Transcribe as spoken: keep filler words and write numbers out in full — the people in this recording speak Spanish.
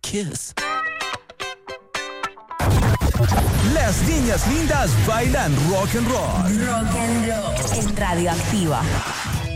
Kiss. Las niñas lindas bailan rock and roll. Rock and roll en Radioactiva.